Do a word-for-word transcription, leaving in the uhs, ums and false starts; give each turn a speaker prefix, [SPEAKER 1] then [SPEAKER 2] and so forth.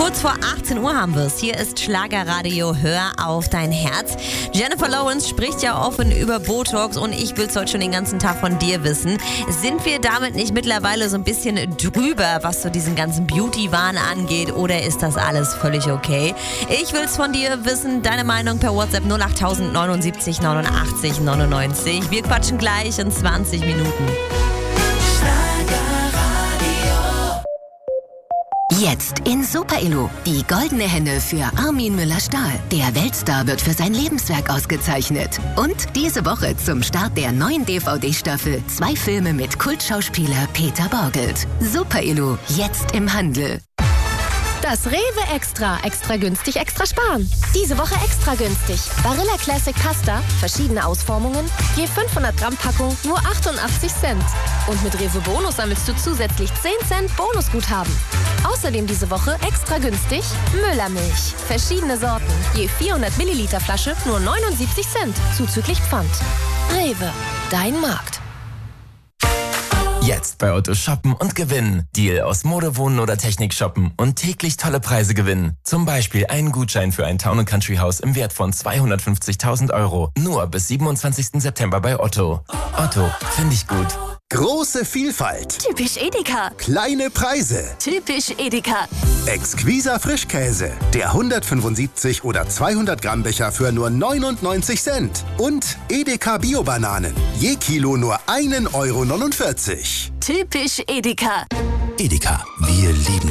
[SPEAKER 1] Kurz vor achtzehn Uhr haben wir es. Hier ist Schlagerradio, hör auf dein Herz. Jennifer Lawrence spricht ja offen über Botox und ich will es heute schon den ganzen Tag von dir wissen. Sind wir damit nicht mittlerweile so ein bisschen drüber, was so diesen ganzen Beauty-Wahn angeht, oder ist das alles völlig okay? Ich will es von dir wissen. Deine Meinung per WhatsApp null acht null neun neun neunundachtzig neunundneunzig. Wir quatschen gleich in zwanzig Minuten.
[SPEAKER 2] Jetzt in Super Elo. Die goldene Henne für Armin Müller-Stahl. Der Weltstar wird für sein Lebenswerk ausgezeichnet. Und diese Woche zum Start der neuen D V D-Staffel zwei Filme mit Kultschauspieler Peter Borgelt. Super Elo, jetzt im Handel.
[SPEAKER 3] Das Rewe Extra. Extra günstig, extra sparen. Diese Woche extra günstig. Barilla Classic Pasta, verschiedene Ausformungen, je fünfhundert Gramm Packung, nur achtundachtzig Cent. Und mit Rewe Bonus sammelst du zusätzlich zehn Cent Bonusguthaben. Außerdem diese Woche extra günstig Müllermilch. Verschiedene Sorten, je vierhundert Milliliter Flasche, nur neunundsiebzig Cent, zuzüglich Pfand. Rewe, dein Markt.
[SPEAKER 4] Jetzt bei Otto shoppen und gewinnen. Deal aus Mode, Wohnen oder Technik shoppen und täglich tolle Preise gewinnen. Zum Beispiel einen Gutschein für ein Town and Country Haus im Wert von zweihundertfünfzigtausend Euro. Nur bis siebenundzwanzigsten September bei Otto. Otto, finde ich gut.
[SPEAKER 5] Große Vielfalt.
[SPEAKER 3] Typisch Edeka.
[SPEAKER 5] Kleine Preise.
[SPEAKER 3] Typisch Edeka.
[SPEAKER 5] Exquiser Frischkäse. Der hundertfünfundsiebzig oder zweihundert Gramm Becher für nur neunundneunzig Cent. Und Edeka Bio-Bananen. Je Kilo nur einen Euro neunundvierzig.
[SPEAKER 3] Typisch Edeka.
[SPEAKER 5] Edeka, wir lieben